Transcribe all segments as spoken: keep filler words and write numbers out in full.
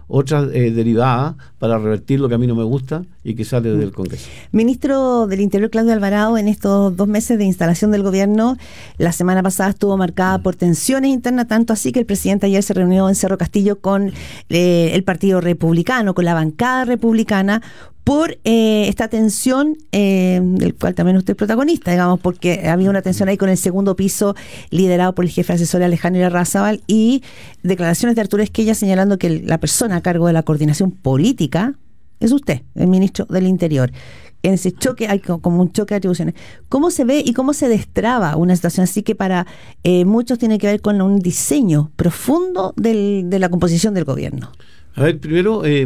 otras eh, derivadas para revertir lo que a mí no me gusta y que sale del Congreso. Ministro del Interior Claudio Alvarado, en estos dos meses de instalación del gobierno, la semana pasada estuvo marcada por tensiones internas, tanto así que el presidente ayer se reunió en Cerro Castillo con eh, el Partido Republicano, con la bancada republicana, por eh, esta tensión, eh, del cual también usted es protagonista, digamos, porque había una tensión ahí con el segundo piso liderado por el jefe asesor Alejandro Larrazábal, y declaraciones de Arturo Esquella señalando que la persona a cargo de la coordinación política es usted, el ministro del Interior. En ese choque hay como un choque de atribuciones. ¿Cómo se ve y cómo se destraba una situación así que para eh, muchos tiene que ver con un diseño profundo del, de la composición del gobierno? A ver, primero, eh,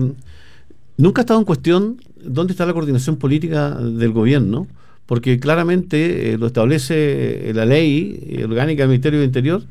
nunca ha estado en cuestión dónde está la coordinación política del gobierno, porque claramente eh, lo establece la ley orgánica del Ministerio del Interior,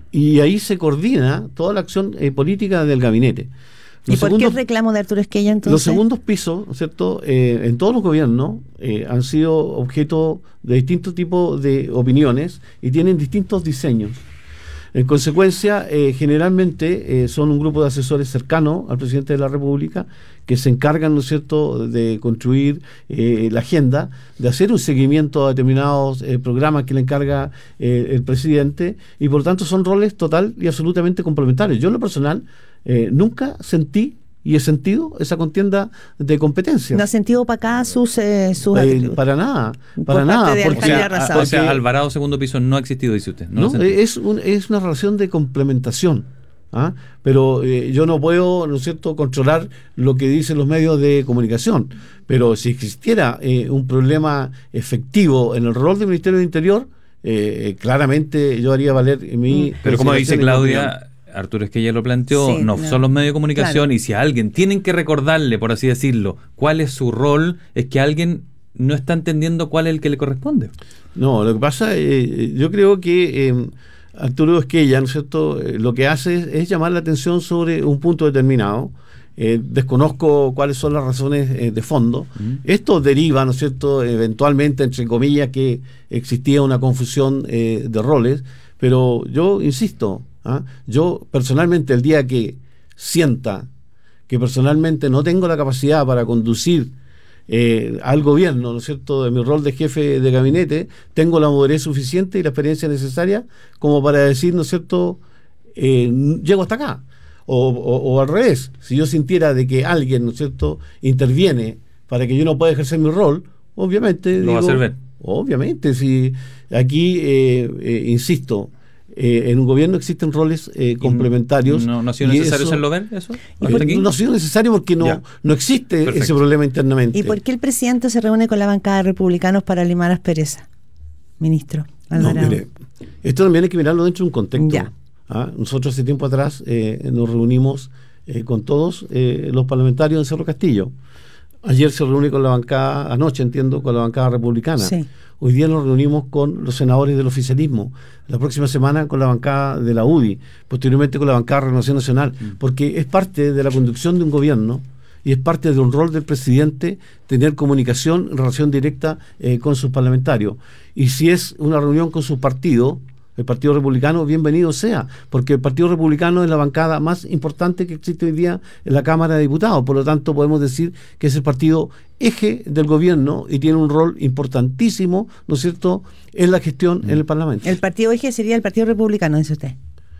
y ahí se coordina toda la acción eh, política del gabinete. Los ¿Y por segundos, qué el reclamo de Arturo Esquella entonces? Los segundos pisos, ¿no es cierto?, eh, en todos los gobiernos eh, han sido objeto de distintos tipos de opiniones y tienen distintos diseños. En consecuencia, eh, generalmente eh, son un grupo de asesores cercanos al presidente de la República que se encargan, ¿no es cierto?, de construir eh, la agenda, de hacer un seguimiento a determinados eh, programas que le encarga eh, el presidente, y por lo tanto son roles total y absolutamente complementarios. Yo en lo personal eh, nunca sentí y he sentido esa contienda de competencia. ¿No ha sentido opacada sus, eh, sus eh, para nada, para nada. Porque, o, sea, o sea, Alvarado segundo piso no ha existido, dice usted. No, no es, un, es una relación de complementación. ¿ah? Pero eh, yo no puedo, ¿no es cierto?, controlar lo que dicen los medios de comunicación. Pero si existiera eh, un problema efectivo en el rol del Ministerio del Interior, eh, claramente yo haría valer mi... Pero como dice Claudia, Arturo Esquella lo planteó, sí, no, no son los medios de comunicación, claro. Y si a alguien tienen que recordarle, por así decirlo, cuál es su rol, es que alguien no está entendiendo cuál es el que le corresponde. No, lo que pasa, eh, yo creo que eh, Arturo Esquella, ¿no es cierto?, eh, lo que hace es, es llamar la atención sobre un punto determinado. Eh, desconozco cuáles son las razones eh, de fondo. Uh-huh. Esto deriva, ¿no es cierto?, eventualmente, entre comillas, que existía una confusión eh, de roles, pero yo insisto, ¿ah? Yo personalmente, el día que sienta que personalmente no tengo la capacidad para conducir eh, al gobierno, ¿no es cierto?, de mi rol de jefe de gabinete, tengo la madurez suficiente y la experiencia necesaria como para decir, ¿no es cierto?, eh, llego hasta acá. O, o, o al revés, si yo sintiera de que alguien, ¿no es cierto?, interviene para que yo no pueda ejercer mi rol, obviamente lo digo, va a hacer ver. Obviamente, si aquí eh, eh, insisto, Eh, en un gobierno existen roles eh, complementarios. ¿No, no ha sido necesario eso, hacerlo ver eso? Eh, no ha sido necesario porque no, no existe Perfecto. ese problema internamente. ¿Y por qué el presidente se reúne con la bancada de republicanos para limar asperezas, ministro Alvarado? No, mire, esto también hay que mirarlo dentro de un contexto. Ya. ¿Ah? Nosotros hace tiempo atrás eh, nos reunimos eh, con todos eh, los parlamentarios en Cerro Castillo. Ayer se reúne con la bancada, anoche entiendo, con la bancada republicana. Sí. Hoy día nos reunimos con los senadores del oficialismo, la próxima semana con la bancada de la U D I, posteriormente con la bancada de Renovación Nacional, mm. porque es parte de la conducción de un gobierno y es parte de un rol del presidente tener comunicación en relación directa eh, con sus parlamentarios. Y si es una reunión con su partido, el Partido Republicano, bienvenido sea, porque el Partido Republicano es la bancada más importante que existe hoy día en la Cámara de Diputados, por lo tanto podemos decir que es el partido eje del gobierno y tiene un rol importantísimo, ¿no es cierto?, en la gestión mm. en el Parlamento. El partido eje sería el Partido Republicano, dice usted.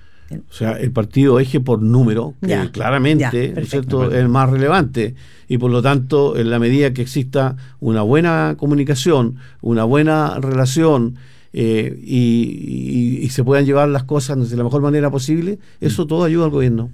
O sea, el partido eje por número, que ya, claramente ya, ¿no es cierto?, es el más relevante, y por lo tanto, en la medida que exista una buena comunicación, una buena relación, Eh, y, y, y se puedan llevar las cosas de la mejor manera posible, eso todo ayuda al gobierno.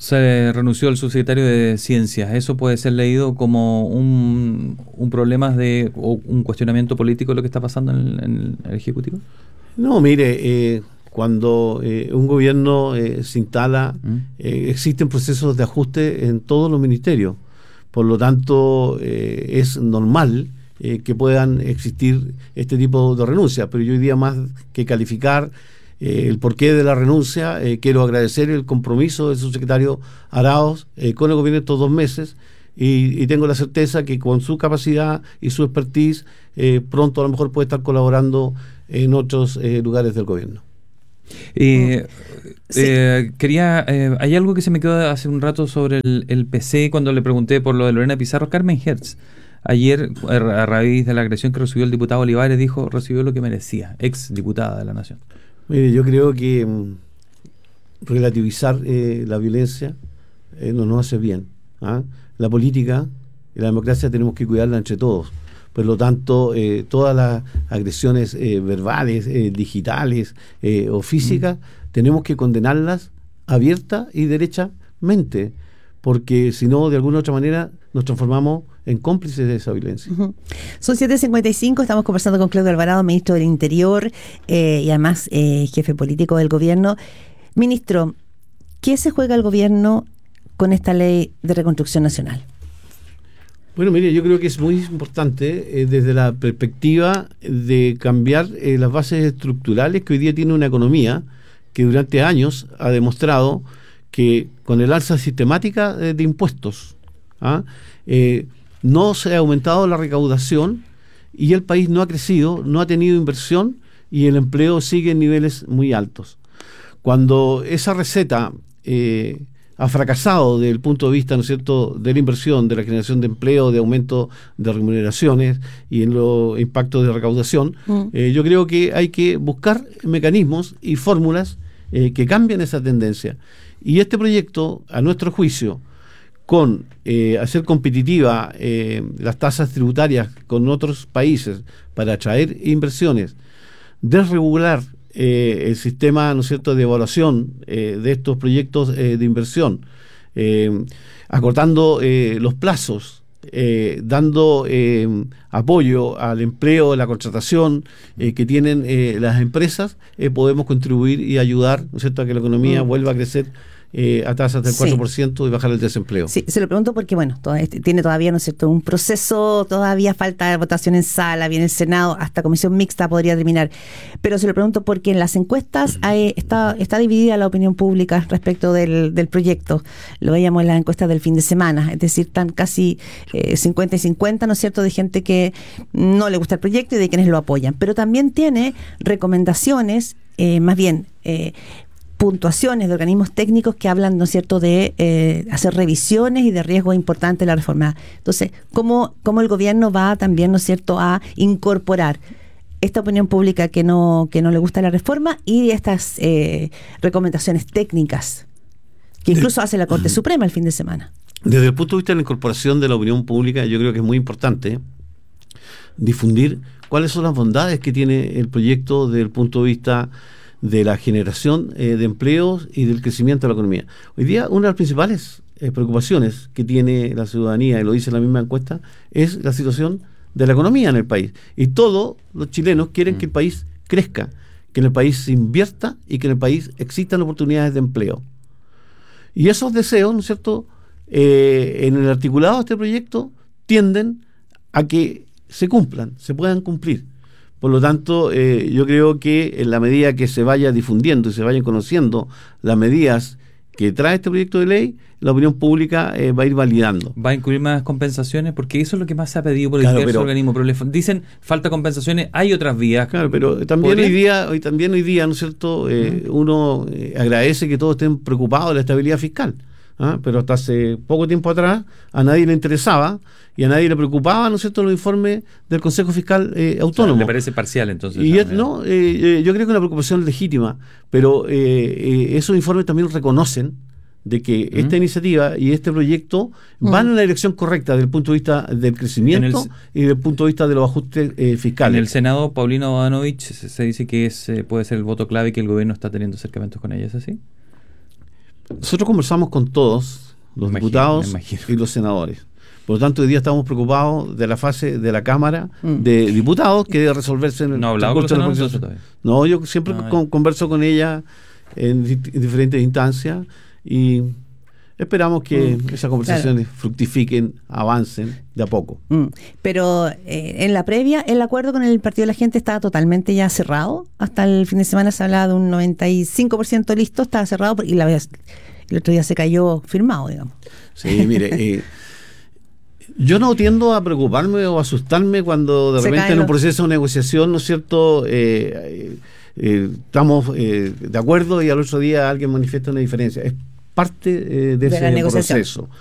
Se renunció el subsecretario de Ciencias. ¿Eso puede ser leído como un, un problema de o un cuestionamiento político de lo que está pasando en el, en el Ejecutivo? No, mire, eh, cuando eh, un gobierno eh, se instala, ¿Mm? eh, existen procesos de ajuste en todos los ministerios. Por lo tanto, eh, es normal Eh, que puedan existir este tipo de renuncias, pero yo hoy día, más que calificar eh, el porqué de la renuncia, eh, quiero agradecer el compromiso del subsecretario Arauz eh, con el gobierno estos dos meses, y, y tengo la certeza que con su capacidad y su expertise eh, pronto a lo mejor puede estar colaborando en otros eh, lugares del gobierno. Eh, sí. eh, quería, eh, hay algo que se me quedó hace un rato sobre el, el P C cuando le pregunté por lo de Lorena Pizarro. Carmen Hertz, ayer, a raíz de la agresión que recibió el diputado Olivares, dijo, recibió lo que merecía, ex diputada de la Nación. Mire, yo creo que relativizar eh, la violencia eh, no nos hace bien. ¿ah? La política y la democracia tenemos que cuidarla entre todos. Por lo tanto, eh, todas las agresiones eh, verbales, eh, digitales eh, o físicas, mm. tenemos que condenarlas abierta y derechamente, porque si no, de alguna u otra manera, nos transformamos en cómplices de esa violencia. Uh-huh. Son siete cincuenta y cinco, estamos conversando con Claudio Alvarado, ministro del Interior eh, y además eh, jefe político del gobierno. Ministro, ¿qué se juega el gobierno con esta ley de reconstrucción nacional? Bueno, mire, yo creo que es muy importante eh, desde la perspectiva de cambiar eh, las bases estructurales que hoy día tiene una economía que durante años ha demostrado que con el alza sistemática de, de impuestos ¿ah? eh, no se ha aumentado la recaudación y el país no ha crecido, no ha tenido inversión y el empleo sigue en niveles muy altos. Cuando esa receta eh, ha fracasado desde el punto de vista, ¿no es cierto?, de la inversión, de la generación de empleo, de aumento de remuneraciones y en los impactos de recaudación, mm. eh, yo creo que hay que buscar mecanismos y fórmulas eh, que cambien esa tendencia. Y este proyecto, a nuestro juicio, con eh, hacer competitiva eh, las tasas tributarias con otros países para atraer inversiones, desregular Eh, el sistema, ¿no es cierto?, de evaluación eh, de estos proyectos eh, de inversión, eh, acortando eh, los plazos, eh, dando eh, apoyo al empleo, a la contratación eh, que tienen eh, las empresas, eh, podemos contribuir y ayudar, ¿no es cierto?, a que la economía mm. vuelva a crecer Eh, a tasas del cuatro por ciento sí. y bajar el desempleo. Sí, se lo pregunto porque, bueno, todo este, tiene todavía, ¿no es cierto?, un proceso, todavía falta votación en sala, viene el Senado, hasta comisión mixta podría terminar. Pero se lo pregunto porque en las encuestas hay, está, está dividida la opinión pública respecto del, del proyecto. Lo veíamos en las encuestas del fin de semana, es decir, están casi eh, cincuenta y cincuenta, ¿no es cierto?, de gente que no le gusta el proyecto y de quienes lo apoyan. Pero también tiene recomendaciones, eh, más bien, eh, puntuaciones de organismos técnicos que hablan, ¿no es cierto?, de eh, hacer revisiones y de riesgos importantes de la reforma. Entonces, ¿cómo, cómo el gobierno va también, ¿no es cierto?, a incorporar esta opinión pública que no, que no le gusta la reforma y estas eh, recomendaciones técnicas que incluso hace la Corte Suprema el fin de semana? Desde el punto de vista de la incorporación de la opinión pública, yo creo que es muy importante difundir cuáles son las bondades que tiene el proyecto desde el punto de vista de la generación eh, de empleos y del crecimiento de la economía. Hoy día una de las principales eh, preocupaciones que tiene la ciudadanía, y lo dice la misma encuesta, es la situación de la economía en el país. Y todos los chilenos quieren mm. que el país crezca, que en el país se invierta y que en el país existan oportunidades de empleo. Y esos deseos, ¿no es cierto?, eh, en el articulado de este proyecto tienden a que se cumplan, se puedan cumplir. Por lo tanto, eh, yo creo que en la medida que se vaya difundiendo y se vayan conociendo las medidas que trae este proyecto de ley, la opinión pública eh, va a ir validando. ¿Va a incluir más compensaciones? Porque eso es lo que más se ha pedido por el claro, diverso pero, organismo. Pero le dicen, falta compensaciones, hay otras vías. Claro, pero también hoy día, hoy también hoy día, ¿no es cierto?, eh, uh-huh. uno eh, agradece que todos estén preocupados de la estabilidad fiscal. ¿ah? Pero hasta hace poco tiempo atrás a nadie le interesaba y a nadie le preocupaba, ¿no es cierto?, los informes del Consejo Fiscal eh, Autónomo. O sea, ¿le parece parcial entonces? Y es, no, eh, eh, yo creo que es una preocupación legítima, pero eh, eh, esos informes también reconocen de que uh-huh. esta iniciativa y este proyecto uh-huh. van en la dirección correcta desde el punto de vista del crecimiento el, y desde el punto de vista de los ajustes eh, fiscales. En el Senado, Paulina Bodanovich se, se dice que es, eh, puede ser el voto clave y que el gobierno está teniendo acercamientos con ella, ¿es así? Nosotros conversamos con todos los me diputados imagino, y los senadores. Por lo tanto, hoy día estamos preocupados de la fase de la Cámara mm. de Diputados que debe resolverse en el... ¿No ha hablado con los senadores todavía? No, yo siempre ah, con, converso con ella en, di- en diferentes instancias y esperamos que mm. esas conversaciones claro. fructifiquen, avancen de a poco. Mm. Pero eh, en la previa, el acuerdo con el Partido de la Gente estaba totalmente ya cerrado. Hasta el fin de semana se hablaba de un noventa y cinco por ciento listo, estaba cerrado y la, el otro día se cayó firmado, digamos. Sí, mire... Eh, yo no tiendo a preocuparme o asustarme cuando de se repente en un proceso de negociación, ¿no es cierto?, eh, eh, estamos eh, de acuerdo y al otro día alguien manifiesta una diferencia. Es parte eh, de, de ese proceso.